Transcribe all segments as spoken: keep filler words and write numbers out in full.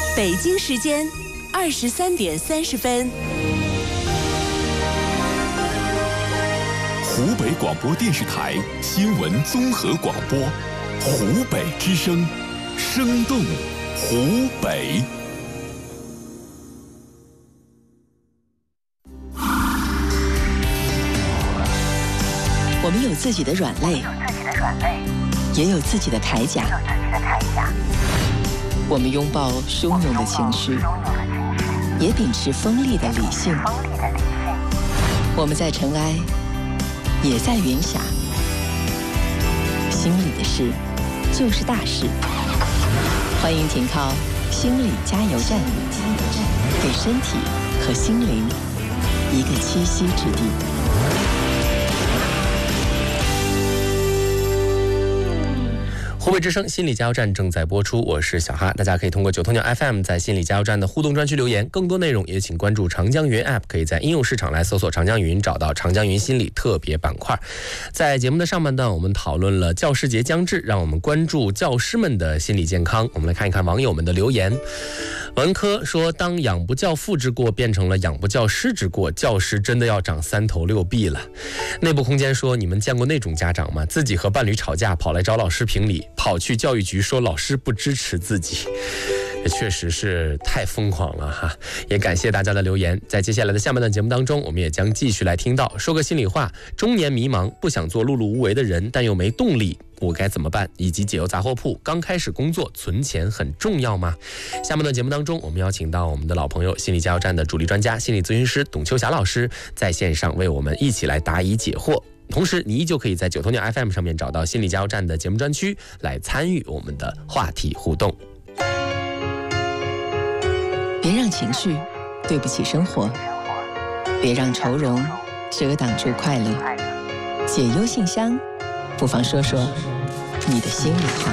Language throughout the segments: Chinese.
北京时间二十三点三十分。 湖北广播电视台新闻综合广播，湖北之声，生动湖北。 我们有自己的软肋，也有自己的铠甲。我们拥抱汹涌的情绪，也秉持锋利的理性。我们在尘埃，也在云霞。心里的事，就是大事。欢迎停靠心理加油站，给身体和心灵一个栖息之地。 湖北之声心理加油站正在播出，我是小哈，大家可以通过九头鸟 F M 在心理加油站的互动专区留言，更多内容也请关注长江云 App， 可以在应用市场来搜索长江云，找到长江云心理特别板块。在节目的上半段，我们讨论了教师节将至，让我们关注教师们的心理健康。我们来看一看网友们的留言。文科说，当养不教父之过变成了养不教师之过，教师真的要长三头六臂了。内部空间说，你们见过那种家长吗？自己和伴侣吵架跑来找老师评理，跑去教育局说老师不支持自己，这确实是太疯狂了哈！也感谢大家的留言。在接下来的下半段节目当中，我们也将继续来听到说个心里话，中年迷茫，不想做碌碌无为的人，但又没动力，我该怎么办？以及解忧杂货铺刚开始工作，存钱很重要吗？下半段节目当中，我们邀请到我们的老朋友心理加油站的主力专家心理咨询师董秋霞老师，在线上为我们一起来答疑解惑。同时你依旧可以在九头鸟 F M 上面找到心理加油站的节目专区，来参与我们的话题互动。 别让情绪对不起生活，别让愁容遮挡住快乐。解忧信箱，不妨说说你的心里话。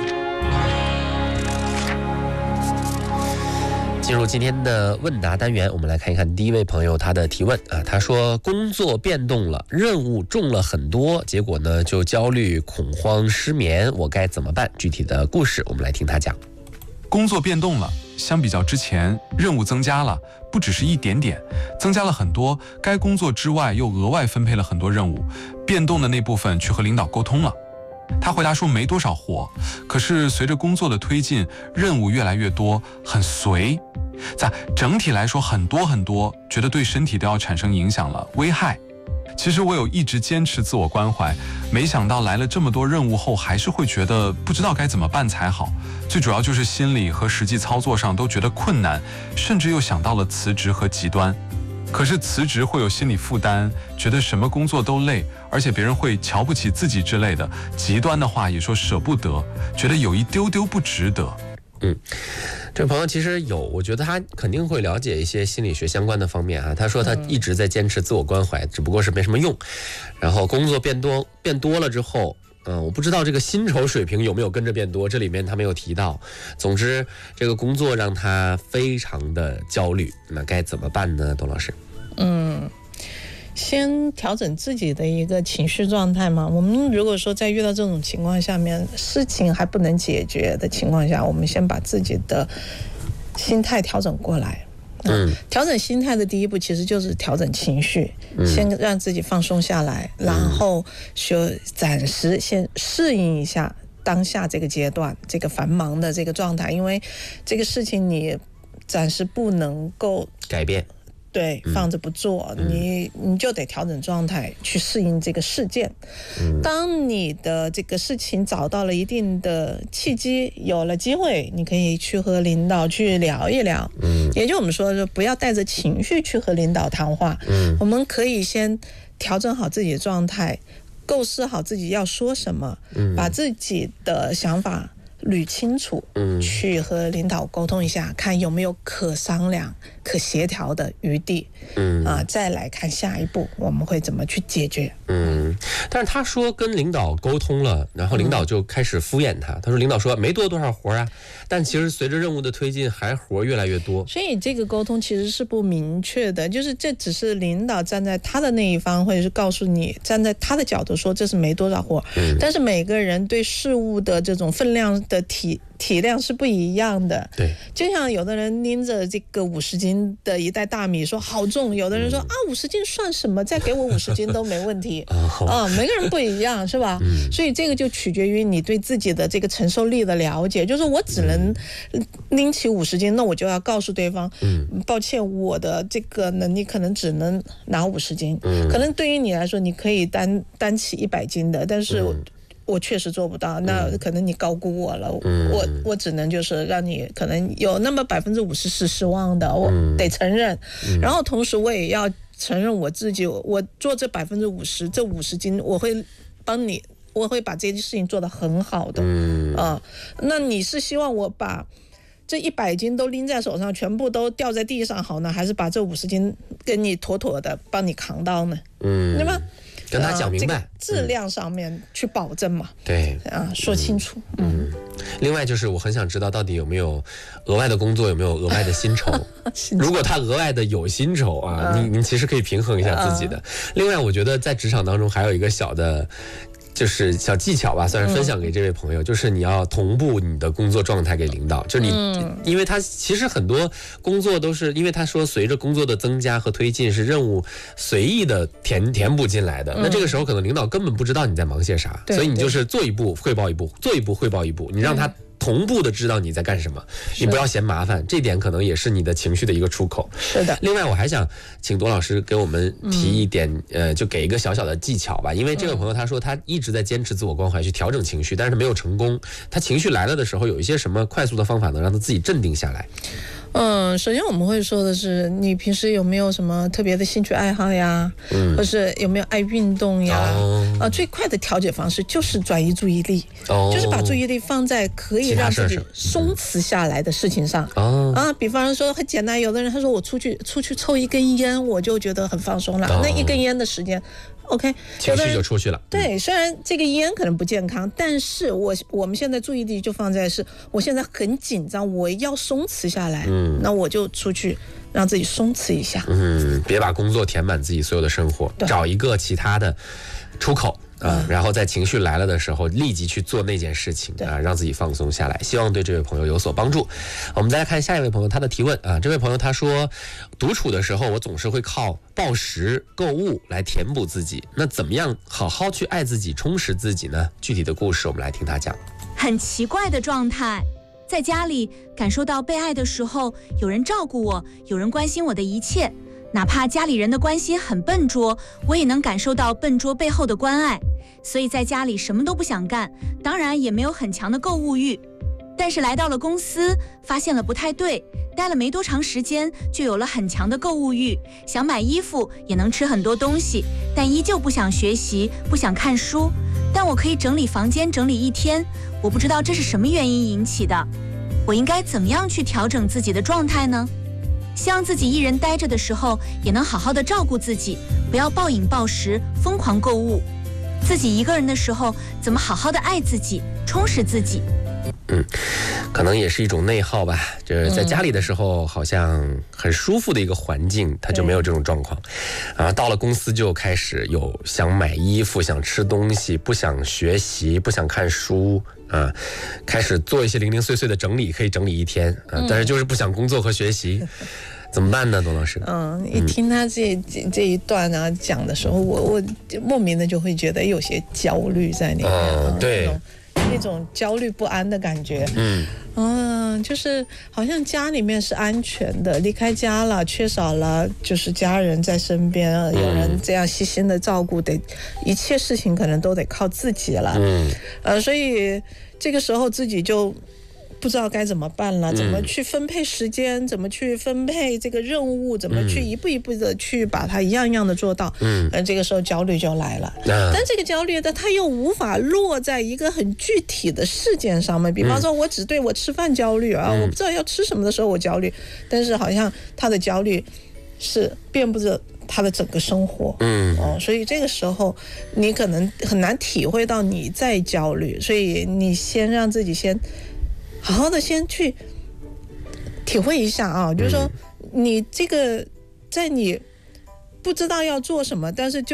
进入今天的问答单元，我们来看一看第一位朋友他的提问啊，他说工作变动了，任务重了很多，结果呢就焦虑、恐慌、失眠，我该怎么办？具体的故事我们来听他讲。 工作变动了，相比较之前，任务增加了，不只是一点点，增加了很多，该工作之外又额外分配了很多任务，变动的那部分去和领导沟通了。他回答说没多少活，可是随着工作的推进，任务越来越多，很随。在整体来说很多很多，觉得对身体都要产生影响了，危害。其实我有一直坚持自我关怀，没想到来了这么多任务后，还是会觉得不知道该怎么办才好。最主要就是心理和实际操作上都觉得困难，甚至又想到了辞职和极端。可是辞职会有心理负担，觉得什么工作都累，而且别人会瞧不起自己之类的。极端的话也说舍不得，觉得有一丢丢不值得。 嗯，这位朋友其实有，我觉得他肯定会了解一些心理学相关的方面啊。他说他一直在坚持自我关怀，只不过是没什么用。然后工作变多变多了之后，嗯，我不知道这个薪酬水平有没有跟着变多，这里面他没有提到。总之，这个工作让他非常的焦虑，那该怎么办呢？董老师？ 嗯。先调整自己的一个情绪状态嘛。我们如果说在遇到这种情况下面，事情还不能解决的情况下，我们先把自己的心态调整过来。嗯，调整心态的第一步其实就是调整情绪，嗯、先让自己放松下来，然后就暂时先适应一下当下这个阶段这个繁忙的这个状态，因为这个事情你暂时不能够改变。 对，放着不做，嗯、你你就得调整状态去适应这个事件。嗯、当你的这个事情找到了一定的契机，有了机会，你可以去和领导去聊一聊。嗯，也就我们说的，不要带着情绪去和领导谈话。嗯，我们可以先调整好自己的状态，构思好自己要说什么，嗯、把自己的想法捋清楚，嗯，去和领导沟通一下，看有没有可商量、可协调的余地，嗯啊，再来看下一步我们会怎么去解决。 嗯，但是他说跟领导沟通了，然后领导就开始敷衍他，嗯、他说领导说没多多少活啊，但其实随着任务的推进，还活越来越多。 所以这个沟通其实是不明确的，就是这只是领导站在他的那一方，或者是告诉你站在他的角度说这是没多少活，嗯、但是每个人对事物的这种分量的体体量是不一样的。 对， 就像有的人拎着这个五十斤的一袋大米说好重，有的人说、嗯、啊五十斤算什么，再给我五十斤都没问题啊，每个人不一样是吧、嗯、所以这个就取决于你对自己的这个承受力的了解，就是我只能拎起五十斤，那我就要告诉对方、嗯、抱歉，我的这个能力可能只能拿五十斤、嗯、可能对于你来说你可以担担起一百斤的，但是、嗯我确实做不到，那可能你高估我了、嗯、我我只能就是让你可能有那么百分之五十是失望的，我得承认、嗯、然后同时我也要承认我自己，我做这百分之五十这五十斤我会帮你，我会把这件事情做得很好的、嗯啊、那你是希望我把这一百斤都拎在手上全部都掉在地上好呢，还是把这五十斤跟你妥妥的帮你扛到呢？嗯，对吗？ 跟他讲明白、呃这个、质量上面去保证嘛、嗯、 对啊，说清楚。 嗯, 嗯另外就是我很想知道到底有没有额外的工作，有没有额外的薪酬如果他额外的有薪酬啊、嗯、你你其实可以平衡一下自己的、嗯、另外我觉得在职场当中还有一个小的就是小技巧吧，算是分享给这位朋友、嗯、就是你要同步你的工作状态给领导，就你、嗯、因为他其实很多工作都是因为他说随着工作的增加和推进是任务随意的填填补进来的、嗯、那这个时候可能领导根本不知道你在忙些啥，所以你就是做一步汇报一步，做一步汇报一步，你让他同步的知道你在干什么，你不要嫌麻烦，这点可能也是你的情绪的一个出口。 是的。 另外我还想请董老师给我们提一点、嗯、呃，就给一个小小的技巧吧，因为这位朋友他说他一直在坚持自我关怀去调整情绪，但是没有成功，他情绪来了的时候有一些什么快速的方法能让他自己镇定下来？ 嗯，首先我们会说的是，你平时有没有什么特别的兴趣爱好呀？嗯，或是有没有爱运动呀？哦，啊，最快的调节方式就是转移注意力，哦，就是把注意力放在可以让自己松弛下来的事情上。哦，啊，比方说很简单，有的人他说我出去出去抽一根烟，我就觉得很放松了，哦、那一根烟的时间。OK， 情绪就出去了。 对，虽然这个烟可能不健康，但是我我们现在注意力就放在是，我现在很紧张，我要松弛下来，嗯，那我就出去让自己松弛一下。 嗯，别把工作填满自己所有的生活，找一个其他的出口。啊、嗯，然后在情绪来了的时候，立即去做那件事情啊，让自己放松下来。希望对这位朋友有所帮助。我们再来看下一位朋友他的提问啊，这位朋友他说，独处的时候我总是会靠暴食、购物来填补自己，那怎么样好好去爱自己、充实自己呢？具体的故事我们来听他讲。 很奇怪的状态，在家里感受到被爱的时候，有人照顾我，有人关心我的一切。哪怕家里人的关心很笨拙，我也能感受到笨拙背后的关爱，所以在家里什么都不想干，当然也没有很强的购物欲。但是来到了公司，发现了不太对，待了没多长时间就有了很强的购物欲，想买衣服，也能吃很多东西，但依旧不想学习，不想看书。但我可以整理房间整理一天，我不知道这是什么原因引起的，我应该怎么样去调整自己的状态呢？希望自己一人待着的时候也能好好的照顾自己，不要暴饮暴食疯狂购物。自己一个人的时候怎么好好的爱自己，充实自己。 嗯，可能也是一种内耗吧，就是在家里的时候好像很舒服的一个环境，他就没有这种状况啊。到了公司就开始有想买衣服、想吃东西、不想学习、不想看书啊，开始做一些零零碎碎的整理，可以整理一天啊，但是就是不想工作和学习。怎么办呢，董老师？ 嗯，一听他这、嗯、这一段啊讲的时候，我我莫名的就会觉得有些焦虑在里面。 嗯，啊、对。 那种焦虑不安的感觉，嗯，嗯，就是好像家里面是安全的，离开家了，缺少了就是家人在身边，有人这样细心的照顾，得一切事情可能都得靠自己了，嗯，呃，所以这个时候自己就不知道该怎么办了，怎么去分配时间，怎么去分配这个任务，怎么去一步一步的去把它一样一样的做到，嗯，这个时候焦虑就来了，嗯，但这个焦虑呢，它又无法落在一个很具体的事件上面，比方说我只对我吃饭焦虑啊，我不知道要吃什么的时候我焦虑，但是好像他的焦虑是遍布着他的整个生活，嗯，哦，所以这个时候你可能很难体会到你在焦虑，所以你先让自己先好好的先去体会一下啊，就是说你这个在你不知道要做什么，但是就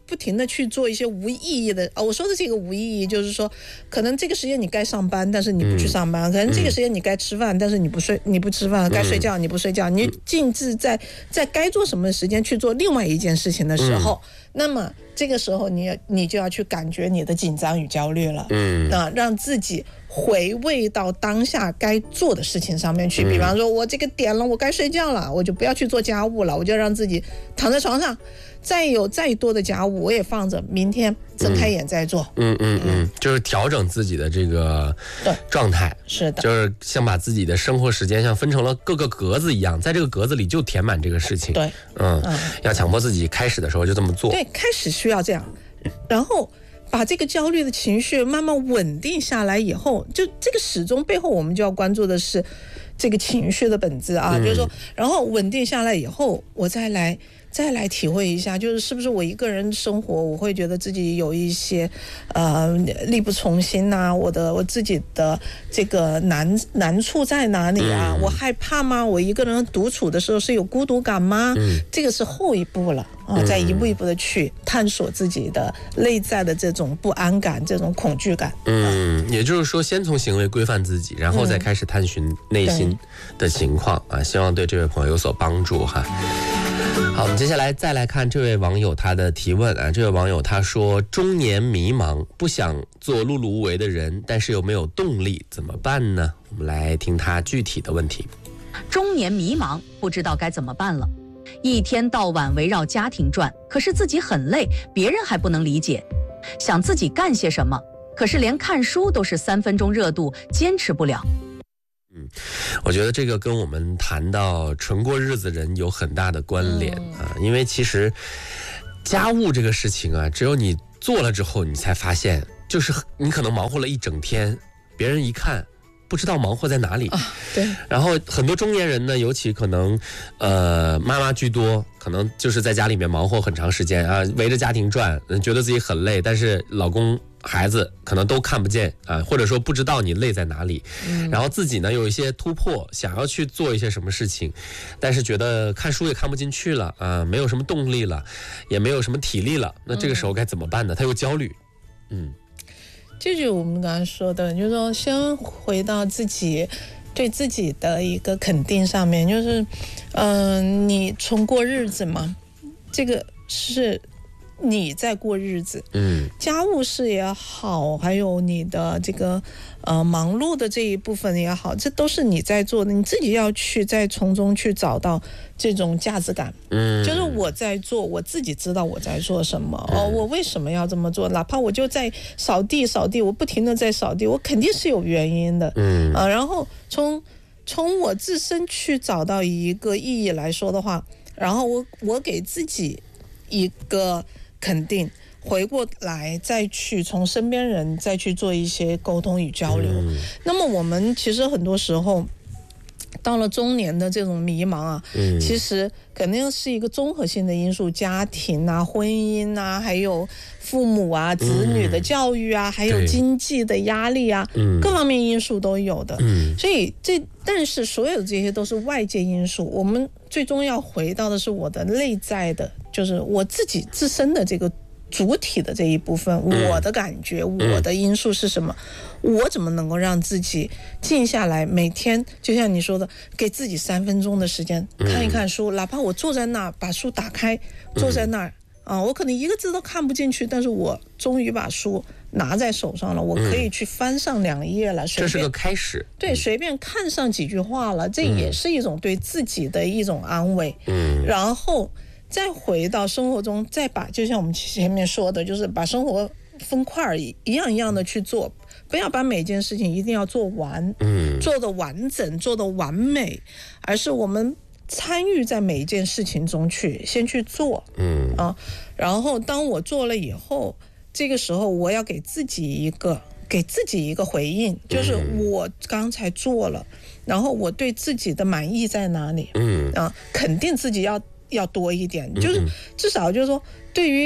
不停的去做一些无意义的，我说的这个无意义就是说，可能这个时间你该上班，但是你不去上班；可能这个时间你该吃饭，但是你不睡，你不吃饭；该睡觉你不睡觉，你尽致在在该做什么时间去做另外一件事情的时候，那么这个时候你你就要去感觉你的紧张与焦虑了，嗯，那让自己回味到当下该做的事情上面去。比方说我这个点了，我该睡觉了，我就不要去做家务了，我就让自己躺在床上，再有再多的家务我也放着，明天睁开眼再做。 嗯嗯 嗯, 嗯，就是调整自己的这个状态， 是的， 就是像把自己的生活时间像分成了各个格子一样，在这个格子里就填满这个事情。 对， 嗯，嗯要强迫自己开始的时候就这么做。 对，开始需要这样，然后把这个焦虑的情绪慢慢稳定下来以后，就这个始终背后我们就要关注的是这个情绪的本质啊，嗯、就是说，然后稳定下来以后，我再来再来体会一下，就是是不是我一个人生活，我会觉得自己有一些呃力不从心呐、啊，我的我自己的这个难难处在哪里啊？嗯、我害怕吗？我一个人独处的时候是有孤独感吗？嗯、这个是后一步了。啊，再一步一步的去探索自己的内在的这种不安感、这种恐惧感。 嗯，也就是说，先从行为规范自己，然后再开始探寻内心的情况、嗯、啊。希望对这位朋友有所帮助哈。好，我们接下来再来看这位网友他的提问啊。这位网友他说：中年迷茫，不想做碌碌无为的人，但是又没有动力，怎么办呢？我们来听他具体的问题。 中年迷茫，不知道该怎么办了。一天到晚围绕家庭转，可是自己很累，别人还不能理解。想自己干些什么，可是连看书都是三分钟热度，坚持不了。 嗯，我觉得这个跟我们谈到纯过日子人有很大的关联、嗯、啊，因为其实家务这个事情啊，只有你做了之后，你才发现，就是你可能忙活了一整天，别人一看不知道忙活在哪里、啊、 对。 然后很多中年人呢，尤其可能呃妈妈居多，可能就是在家里面忙活很长时间啊，围着家庭转，觉得自己很累，但是老公孩子可能都看不见啊，或者说不知道你累在哪里、嗯、然后自己呢有一些突破，想要去做一些什么事情，但是觉得看书也看不进去了啊，没有什么动力了，也没有什么体力了，那这个时候该怎么办呢？他又焦虑。嗯， 这就是我们刚才说的，就是说先回到自己对自己的一个肯定上面，就是嗯、呃，你从过日子嘛，这个是你在过日子，嗯，家务事也好，还有你的这个呃忙碌的这一部分也好，这都是你在做的，你自己要去在从中去找到这种价值感，嗯，就是我在做，我自己知道我在做什么，嗯、哦，我为什么要这么做？哪怕我就在扫地扫地，我不停的在扫地，我肯定是有原因的，嗯啊，然后从从我自身去找到一个意义来说的话，然后我我给自己一个肯定，回过来再去从身边人再去做一些沟通与交流、嗯、那么我们其实很多时候到了中年的这种迷茫啊、嗯、其实肯定是一个综合性的因素，家庭啊、婚姻啊，还有父母啊、子女的教育啊、嗯、还有经济的压力啊、各方面因素都有的、嗯、所以这但是所有的这些都是外界因素，我们最终要回到的是我的内在的，就是我自己自身的这个主体的这一部分、嗯、我的感觉、嗯、我的因素是什么，我怎么能够让自己静下来，每天就像你说的，给自己三分钟的时间看一看书、嗯、哪怕我坐在那儿把书打开，坐在那儿、嗯、啊，我可能一个字都看不进去，但是我终于把书拿在手上了，我可以去翻上两页了、嗯、 这是个开始， 对，随便看上几句话了，这也是一种对自己的一种安慰，嗯，然后再回到生活中，再把就像我们前面说的，就是把生活分块一样一样的去做，不要把每件事情一定要做完，嗯，做得完整，做得完美，而是我们参与在每一件事情中去，先去做，嗯啊，然后当我做了以后，这个时候我要给自己一个给自己一个回应，就是我刚才做了，然后我对自己的满意在哪里，嗯啊，肯定自己要要多一点，就是至少就是说，对于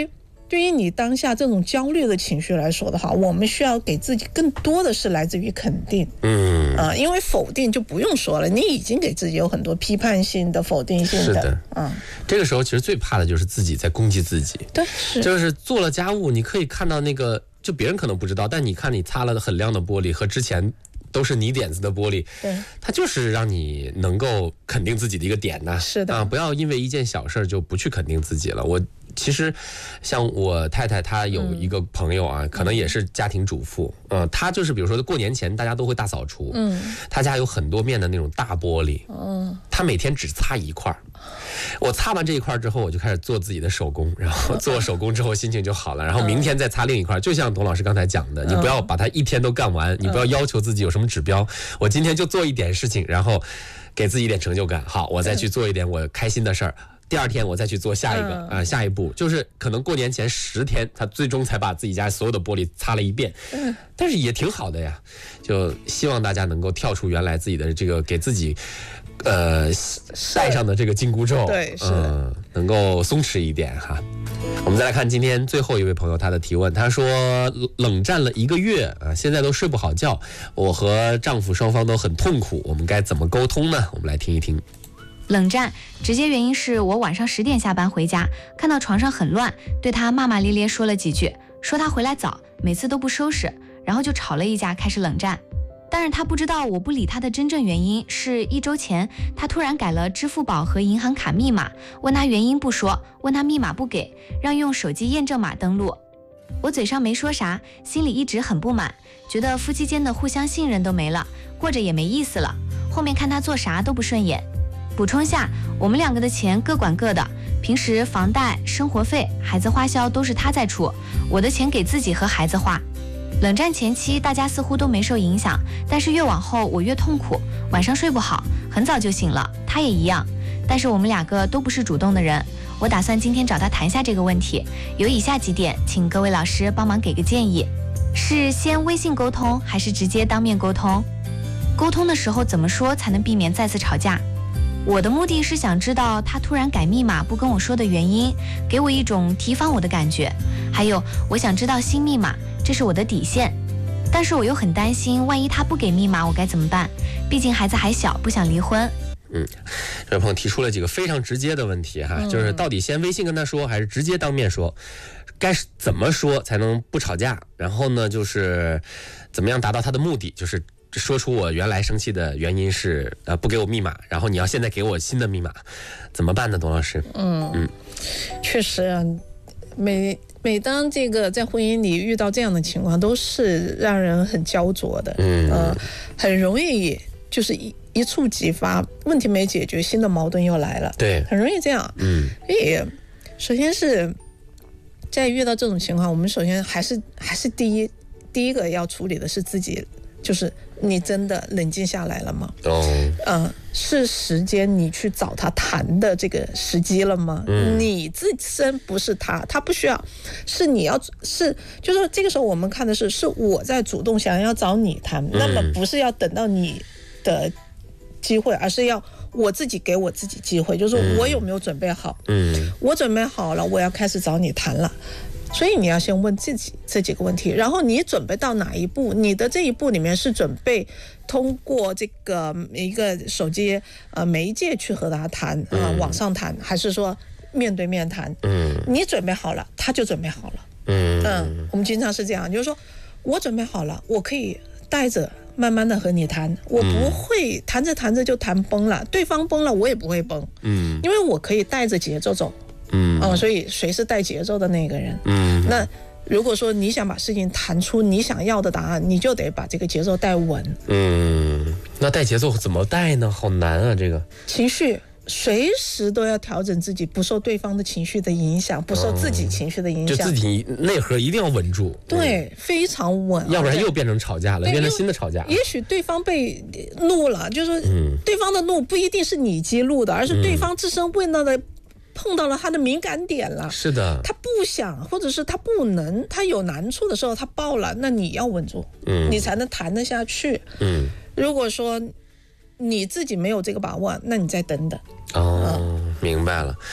对于你当下这种焦虑的情绪来说的话，我们需要给自己更多的是来自于肯定。 嗯啊、呃，因为否定就不用说了，你已经给自己有很多批判性的、否定性的。 是的， 嗯， 这个时候其实最怕的就是自己在攻击自己。 对，是， 就是做了家务，你可以看到那个，就别人可能不知道，但你看你擦了很亮的玻璃和之前都是泥点子的玻璃， 对， 它就是让你能够肯定自己的一个点呢。 是的啊，不要因为一件小事就不去肯定自己了。我其实像我太太，她有一个朋友啊，嗯、可能也是家庭主妇，呃，她就是比如说过年前大家都会大扫除，嗯，她家有很多面的那种大玻璃，嗯，她每天只擦一块。我擦完这一块之后，我就开始做自己的手工，然后做手工之后心情就好了，然后明天再擦另一块。就像董老师刚才讲的，你不要把它一天都干完，你不要要求自己有什么指标，我今天就做一点事情，然后给自己一点成就感，好，我再去做一点我开心的事儿。第二天我再去做下一个啊、呃，下一步就是可能过年前十天，他最终才把自己家所有的玻璃擦了一遍，嗯，但是也挺好的呀。就希望大家能够跳出原来自己的这个给自己，呃，带上的这个紧箍咒， 对，是、 嗯，能够松弛一点哈。我们再来看今天最后一位朋友他的提问，他说冷战了一个月啊，现在都睡不好觉，我和丈夫双方都很痛苦，我们该怎么沟通呢？我们来听一听。 冷战直接原因是我晚上十点下班回家，看到床上很乱，对他骂骂咧咧说了几句，说他回来早，每次都不收拾，然后就吵了一架，开始冷战。但是他不知道我不理他的真正原因是一周前他突然改了支付宝和银行卡密码，问他原因不说，问他密码不给，让用手机验证码登录。我嘴上没说啥，心里一直很不满，觉得夫妻间的互相信任都没了，过着也没意思了，后面看他做啥都不顺眼。补充下，我们两个的钱各管各的，平时房贷、生活费、孩子花销都是他在出，我的钱给自己和孩子花。冷战前期大家似乎都没受影响，但是越往后我越痛苦，晚上睡不好，很早就醒了，他也一样。但是我们两个都不是主动的人，我打算今天找他谈下这个问题，有以下几点，请各位老师帮忙给个建议：是先微信沟通，还是直接当面沟通？沟通的时候怎么说才能避免再次吵架？我的目的是想知道他突然改密码不跟我说的原因，给我一种提防我的感觉。还有，我想知道新密码，这是我的底线。但是我又很担心，万一他不给密码，我该怎么办？毕竟孩子还小，不想离婚。 嗯，这位朋友提出了几个非常直接的问题哈，嗯、就是到底先微信跟他说，还是直接当面说？该怎么说才能不吵架？然后呢，就是怎么样达到他的目的？就是说出我原来生气的原因是呃不给我密码，然后你要现在给我新的密码，怎么办呢，董老师？ 嗯嗯，确实啊，每每当这个在婚姻里遇到这样的情况，都是让人很焦灼的，嗯呃，很容易就是一一触即发，问题没解决，新的矛盾又来了， 对， 很容易这样。嗯，也首先是在遇到这种情况，我们首先还是还是第一第一个要处理的是自己。就是你真的冷静下来了吗？哦，呃，是时间你去找他谈的这个时机了吗？嗯，你自身不是他，他不需要，是你要是，就是说这个时候我们看的是，是我在主动想要找你谈，嗯、那么不是要等到你的机会，而是要我自己给我自己机会，就是我有没有准备好？嗯，我准备好了，我要开始找你谈了。所以你要先问自己这几个问题，然后你准备到哪一步？你的这一步里面是准备通过这个一个手机呃媒介去和他谈啊、呃，网上谈，还是说面对面谈？嗯，你准备好了，他就准备好了。嗯嗯，我们经常是这样，就是说我准备好了，我可以带着慢慢的和你谈，我不会谈着谈着就谈崩了，对方崩了我也不会崩。嗯，因为我可以带着节奏走。嗯、哦，所以谁是带节奏的那个人？嗯，那如果说你想把事情谈出你想要的答案，你就得把这个节奏带稳。嗯， 那带节奏怎么带呢？好难啊，这个情绪随时都要调整自己，不受对方的情绪的影响，不受自己情绪的影响， 就自己内核一定要稳住。 对，嗯、非常稳， 要不然又变成吵架了，变成新的吵架。 也许对方被怒了，就是说，对方的怒不一定是你激怒的，而是对方自身问到的。碰到了他的敏感点了， 是的， 他不想，或者是他不能，他有难处的时候他爆了，那你要稳住，嗯，你才能谈得下去，嗯。如果说你自己没有这个把握，那你再等等。 哦，嗯、明白了。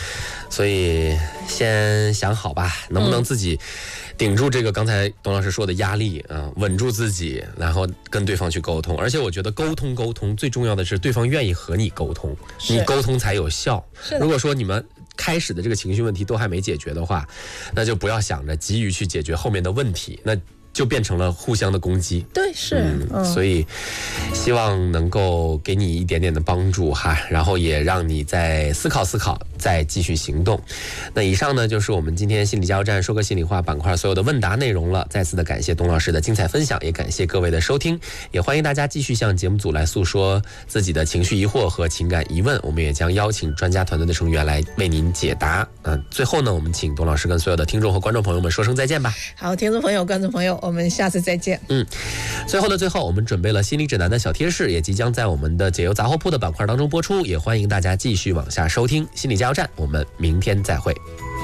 所以先想好吧，能不能自己顶住这个刚才董老师说的压力啊，稳住自己，然后跟对方去沟通。而且我觉得沟通沟通最重要的是对方愿意和你沟通，你沟通才有效。如果说你们开始的这个情绪问题都还没解决的话，那就不要想着急于去解决后面的问题，那就变成了互相的攻击。 对，是、 嗯嗯、 所以希望能够给你一点点的帮助哈，然后也让你再思考思考，再继续行动。那以上呢就是我们今天心理加油站说个心里话板块所有的问答内容了。再次的感谢董老师的精彩分享，也感谢各位的收听，也欢迎大家继续向节目组来诉说自己的情绪疑惑和情感疑问，我们也将邀请专家团队的成员来为您解答。嗯，最后呢，我们请董老师跟所有的听众和观众朋友们说声再见吧。 好，听众朋友、观众朋友，我们下次再见。 嗯，最后的最后，我们准备了心理指南的小贴士，也即将在我们的解忧杂货铺的板块当中播出，也欢迎大家继续往下收听心理加油站，我们明天再会。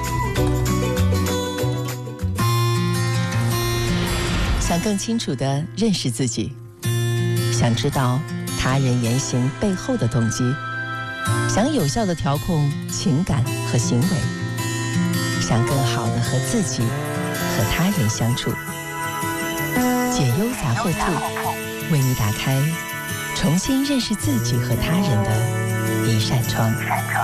想更清楚地认识自己，想知道他人言行背后的动机，想有效地调控情感和行为，想更好地和自己和他人相处。解忧杂货铺为你打开重新认识自己和他人的一扇窗。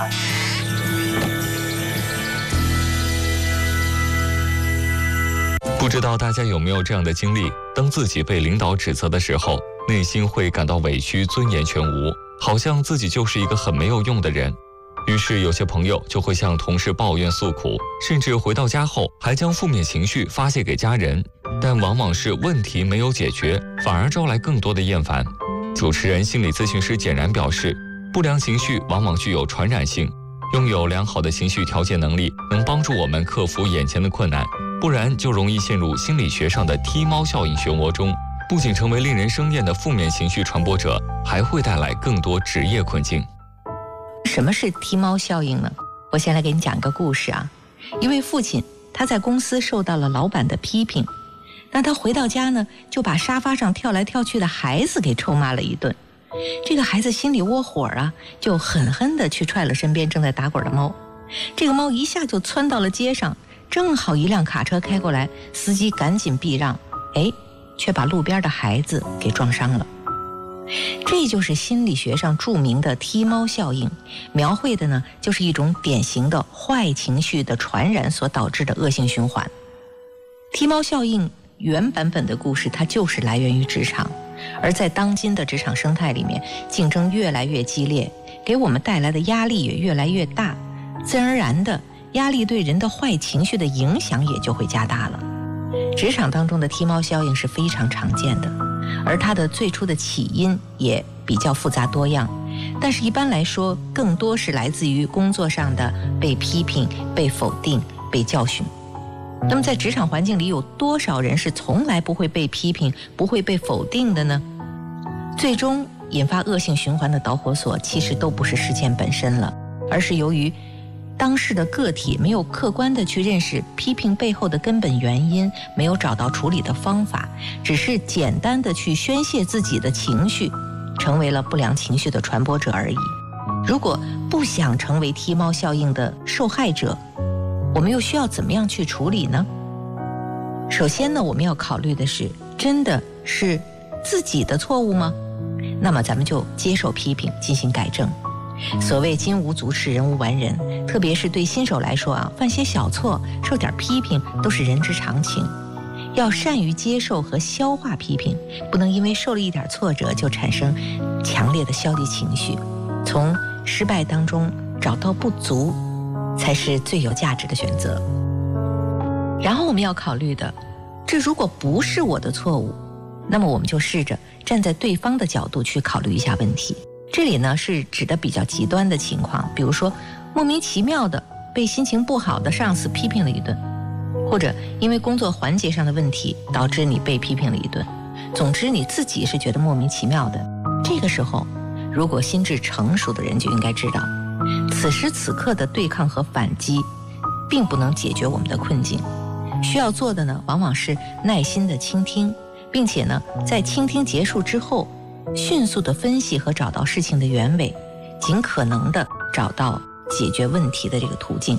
不知道大家有没有这样的经历，当自己被领导指责的时候，内心会感到委屈，尊严全无，好像自己就是一个很没有用的人。于是有些朋友就会向同事抱怨诉苦，甚至回到家后还将负面情绪发泄给家人，但往往是问题没有解决，反而招来更多的厌烦。主持人心理咨询师简然表示，不良情绪往往具有传染性，拥有良好的情绪调节能力能帮助我们克服眼前的困难，不然就容易陷入心理学上的踢猫效应漩涡中，不仅成为令人生厌的负面情绪传播者，还会带来更多职业困境。 什么是踢猫效应呢？我先来给你讲一个故事啊。一位父亲，他在公司受到了老板的批评，但他回到家呢，就把沙发上跳来跳去的孩子给臭骂了一顿。这个孩子心里窝火啊，就狠狠地去踹了身边正在打滚的猫。这个猫一下就窜到了街上，正好一辆卡车开过来，司机赶紧避让，哎，却把路边的孩子给撞伤了。这就是心理学上著名的踢猫效应，描绘的呢就是一种典型的坏情绪的传染所导致的恶性循环。踢猫效应原版本的故事它就是来源于职场，而在当今的职场生态里面，竞争越来越激烈，给我们带来的压力也越来越大，自然而然的压力对人的坏情绪的影响也就会加大了。职场当中的踢猫效应是非常常见的，而它的最初的起因也比较复杂多样，但是一般来说更多是来自于工作上的被批评、被否定、被教训。那么在职场环境里，有多少人是从来不会被批评、不会被否定的呢？最终引发恶性循环的导火索其实都不是事件本身了，而是由于当事的个体没有客观地去认识批评背后的根本原因，没有找到处理的方法，只是简单地去宣泄自己的情绪，成为了不良情绪的传播者而已。如果不想成为踢猫效应的受害者，我们又需要怎么样去处理呢？首先呢，我们要考虑的是，真的是自己的错误吗？那么咱们就接受批评，进行改正。所谓金无足赤，人无完人，特别是对新手来说啊，犯些小错，受点批评都是人之常情。要善于接受和消化批评，不能因为受了一点挫折就产生强烈的消极情绪。从失败当中找到不足，才是最有价值的选择。然后我们要考虑的，这如果不是我的错误，那么我们就试着站在对方的角度去考虑一下问题。这里呢是指的比较极端的情况，比如说莫名其妙的被心情不好的上司批评了一顿，或者因为工作环节上的问题导致你被批评了一顿，总之你自己是觉得莫名其妙的。这个时候，如果心智成熟的人就应该知道，此时此刻的对抗和反击并不能解决我们的困境，需要做的呢往往是耐心的倾听，并且呢在倾听结束之后迅速的分析和找到事情的原委，尽可能的找到解决问题的这个途径。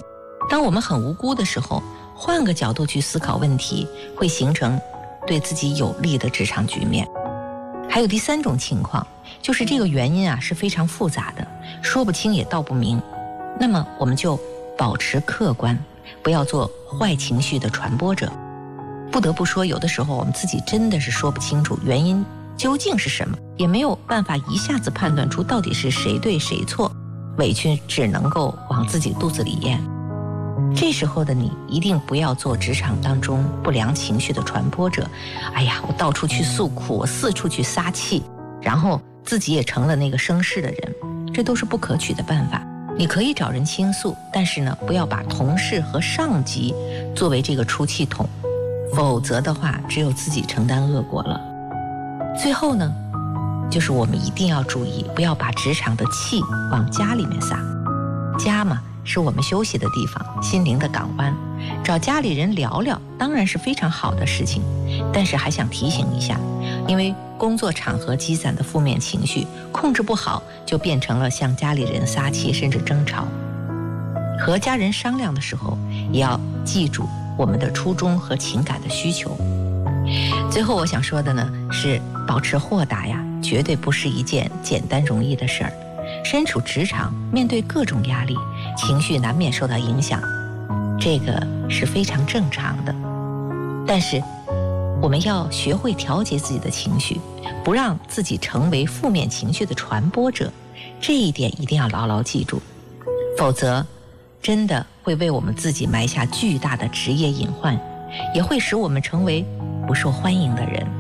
当我们很无辜的时候，换个角度去思考问题，会形成对自己有利的职场局面。还有第三种情况，就是这个原因啊是非常复杂的，说不清也道不明。那么我们就保持客观，不要做坏情绪的传播者。不得不说，有的时候我们自己真的是说不清楚原因究竟是什么，也没有办法一下子判断出到底是谁对谁错，委屈只能够往自己肚子里咽。这时候的你一定不要做职场当中不良情绪的传播者。哎呀，我到处去诉苦，我四处去撒气，然后自己也成了那个生事的人，这都是不可取的办法。你可以找人倾诉，但是呢，不要把同事和上级作为这个出气筒，否则的话只有自己承担恶果了。最后呢，就是我们一定要注意，不要把职场的气往家里面撒。家嘛，是我们休息的地方，心灵的港湾，找家里人聊聊当然是非常好的事情，但是还想提醒一下，因为工作场合积攒的负面情绪控制不好，就变成了向家里人撒气甚至争吵。和家人商量的时候也要记住我们的初衷和情感的需求。最后我想说的呢，是保持豁达呀，绝对不是一件简单容易的事儿。身处职场，面对各种压力，情绪难免受到影响，这个是非常正常的。但是我们要学会调节自己的情绪，不让自己成为负面情绪的传播者，这一点一定要牢牢记住，否则真的会为我们自己埋下巨大的职业隐患，也会使我们成为不受欢迎的人。